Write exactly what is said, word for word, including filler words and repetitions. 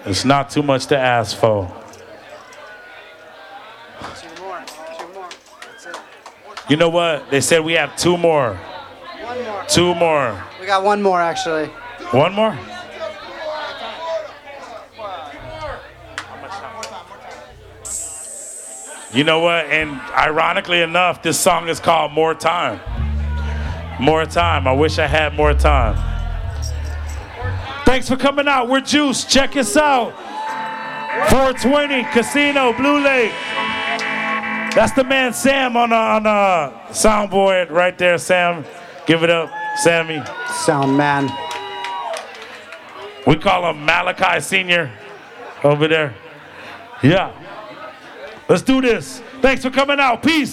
It's not too much to ask for. Two more. Two more. That's it. You know what? They said we have two more. One more. Two more. We got one more, actually. One more? You know what? And ironically enough, this song is called More Time. More Time. I wish I had more time. Thanks for coming out. We're Juice. Check us out. four twenty Casino, Blue Lake. That's the man Sam on the on the soundboard right there. Sam, give it up, Sammy. Sound man. We call him Malachi Senior over there. Yeah. Let's do this. Thanks for coming out. Peace.